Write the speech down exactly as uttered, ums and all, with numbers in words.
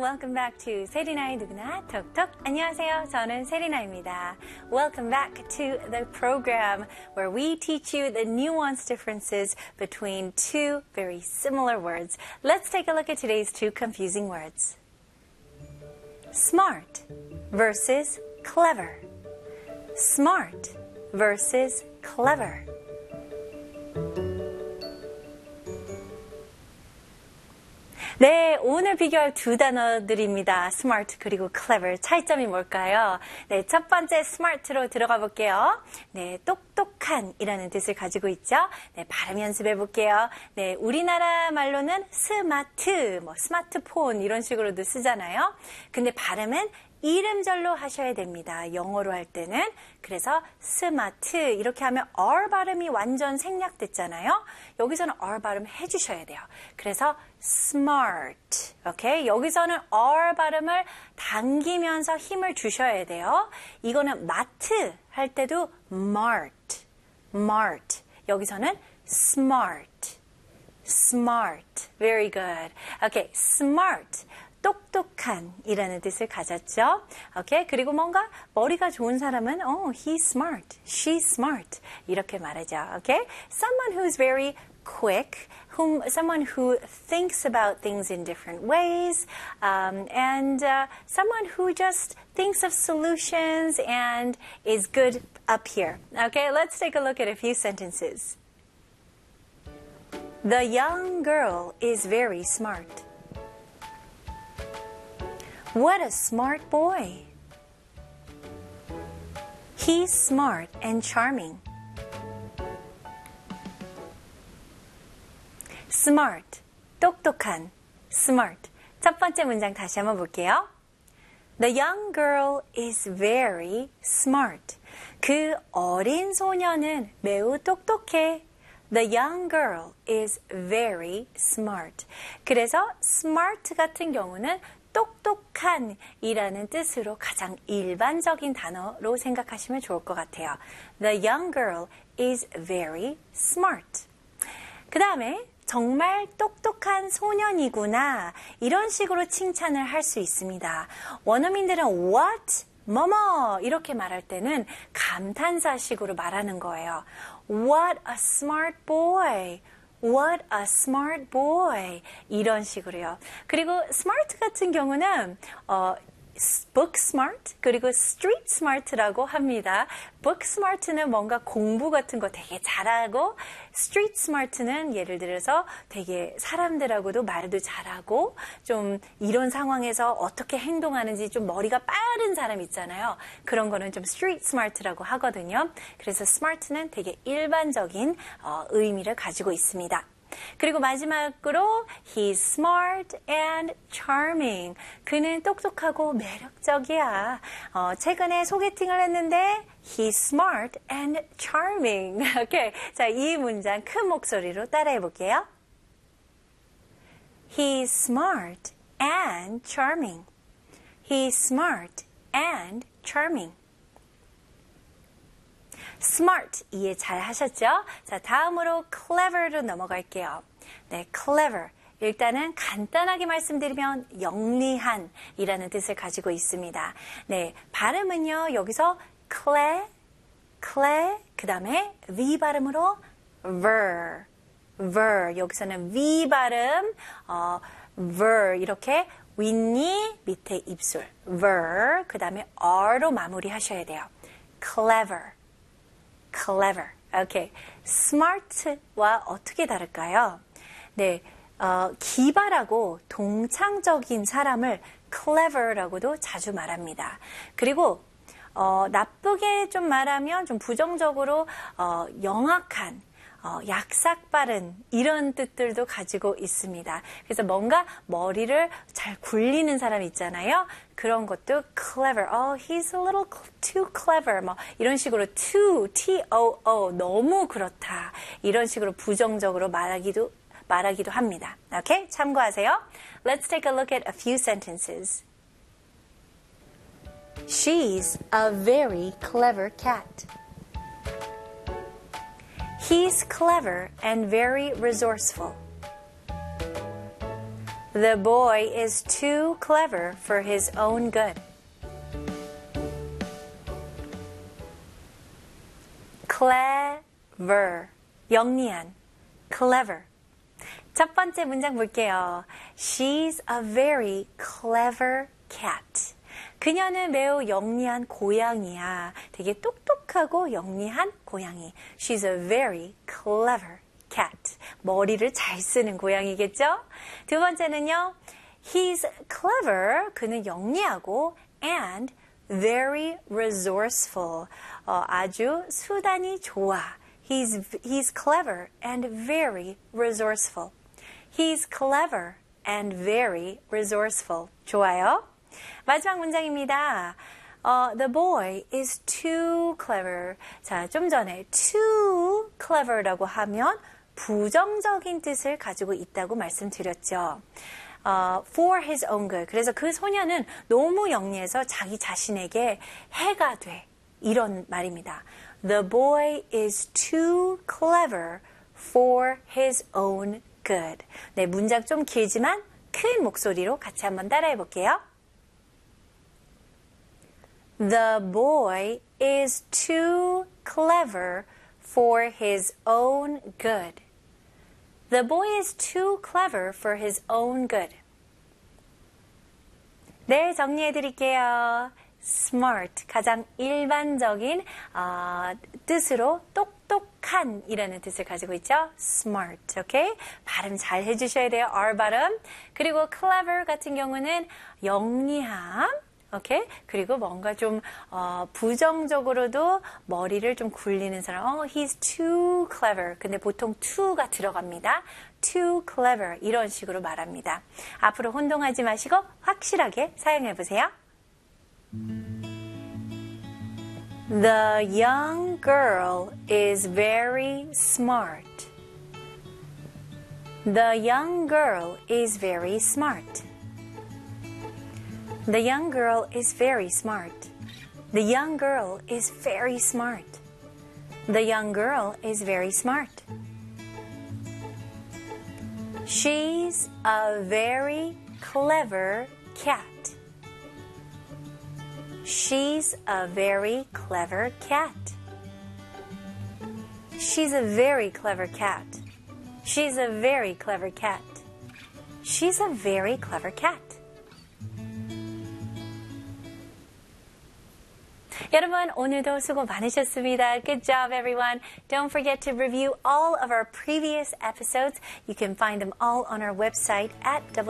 welcome back to 세리나의 누구나 톡톡. 안녕하세요. 저는 세리나입니다. Welcome back to the program where we teach you the nuanced differences between two very similar words. Let's take a look at today's two confusing words. Smart versus clever. Smart versus clever. 네, 오늘 비교할 두 단어들입니다. smart 그리고 clever. 차이점이 뭘까요? 네, 첫 번째 smart로 들어가 볼게요. 네, 똑똑한 이라는 뜻을 가지고 있죠. 네, 발음 연습해 볼게요. 네, 우리나라 말로는 스마트, 뭐 스마트폰 이런 식으로도 쓰잖아요. 근데 발음은 이름절로 하셔야 됩니다. 영어로 할 때는. 그래서 스마트 이렇게 하면 R 발음이 완전 생략됐잖아요. 여기서는 R 발음 해주셔야 돼요. 그래서 smart. 오케이? 여기서는 R 발음을 당기면서 힘을 주셔야 돼요. 이거는 마트 할 때도 mart. mart. 여기서는 smart. smart. Very good. 오케이. smart. 똑똑한 이라는 뜻을 가졌죠. 오케이? 그리고 뭔가 머리가 좋은 사람은 oh, he's smart, she's smart 이렇게 말하죠. 오케이? Someone who's very quick, whom, someone who thinks about things in different ways, um, and uh, someone who just thinks of solutions and is good up here. Okay, let's take a look at a few sentences. The young girl is very smart. What a smart boy. He's smart and charming. Smart, 똑똑한, smart. 첫 번째 문장 다시 한번 볼게요. The young girl is very smart. 그 어린 소녀는 매우 똑똑해. The young girl is very smart. 그래서 smart 같은 경우는 똑똑한 이라는 뜻으로 가장 일반적인 단어로 생각하시면 좋을 것 같아요. The young girl is very smart. 그 다음에 정말 똑똑한 소년이구나 이런 식으로 칭찬을 할 수 있습니다. 원어민들은 what? 뭐뭐 이렇게 말할 때는 감탄사식으로 말하는 거예요. What a smart boy. What a smart boy. 이런 식으로요. 그리고 smart 같은 경우는 어, book smart 그리고 street smart라고 합니다. book smart는 뭔가 공부 같은 거 되게 잘하고 street smart는 예를 들어서 되게 사람들하고도 말도 잘하고 좀 이런 상황에서 어떻게 행동하는지 좀 머리가 빠른 사람 있잖아요. 그런 거는 좀 street smart라고 하거든요. 그래서 smart는 되게 일반적인 어, 의미를 가지고 있습니다. 그리고 마지막으로 he's smart and charming. 그는 똑똑하고 매력적이야. 어, 최근에 소개팅을 했는데 he's smart and charming. 오케이. 자, 이 문장 큰 목소리로 따라해 볼게요. He's smart and charming. He's smart and charming. smart 이해 잘 하셨죠? 자, 다음으로 clever로 넘어갈게요. 네, clever. 일단은 간단하게 말씀드리면 영리한 이라는 뜻을 가지고 있습니다. 네, 발음은요, 여기서 cle, cle, 그 다음에 V 발음으로 ver, ver. 여기서는 V 발음, 어, ver. 이렇게 윗니, 밑에 입술. ver. 그 다음에 R로 마무리 하셔야 돼요. clever. clever. 오케이. smart와 어떻게 다를까요? 네, 어, 기발하고 동창적인 사람을 clever라고도 자주 말합니다. 그리고 어, 나쁘게 좀 말하면 좀 부정적으로 어, 영악한 어, 약삭빠른 이런 뜻들도 가지고 있습니다. 그래서 뭔가 머리를 잘 굴리는 사람 있잖아요. 그런 것도 clever. Oh, he's a little too clever. 뭐 이런 식으로 too, T-O-O, 너무 그렇다. 이런 식으로 부정적으로 말하기도 말하기도 합니다. 오케이? 참고하세요. Let's take a look at a few sentences. She's a very clever cat. He's clever and very resourceful. The boy is too clever for his own good. clever, 영리한, clever. 첫 번째 문장 볼게요. She's a very clever cat. 그녀는 매우 영리한 고양이야. 되게 똑똑하고 영리한 고양이. She's a very clever cat. 머리를 잘 쓰는 고양이겠죠? 두 번째는요. He's clever. 그는 영리하고 and very resourceful. 어, 아주 수단이 좋아. He's, he's clever and very resourceful. He's clever and very resourceful. 좋아요. 마지막 문장입니다. 어, the boy is too clever. 자, 좀 전에 too clever라고 하면 부정적인 뜻을 가지고 있다고 말씀드렸죠. 어, for his own good. 그래서 그 소녀는 너무 영리해서 자기 자신에게 해가 돼. 이런 말입니다. The boy is too clever for his own good. 네, 문장 좀 길지만 큰 목소리로 같이 한번 따라해 볼게요. The boy is too clever for his own good. The boy is too clever for his own good. 네, 정리해 드릴게요. smart, 가장 일반적인 어, 뜻으로 똑똑한 이라는 뜻을 가지고 있죠. smart, 오케이? 발음 잘 해주셔야 돼요. R 발음. 그리고 clever 같은 경우는 영리함, 오케이? 그리고 뭔가 좀 어, 부정적으로도 머리를 좀 굴리는 사람. 어, he's too clever. 근데 보통 to가 들어갑니다. too clever 이런 식으로 말합니다. 앞으로 혼동하지 마시고 확실하게 사용해 보세요. The young girl is very smart. The young girl is very smart. The young girl is very smart. The young girl is very smart. The young girl is very smart. She's a very clever cat. She's a very clever cat. She's a very clever cat. She's a very clever cat. She's a very clever cat. 여러분, 오늘도 수고 많으셨습니다. Good job, everyone. Don't forget to review all of our previous episodes. You can find them all on our website at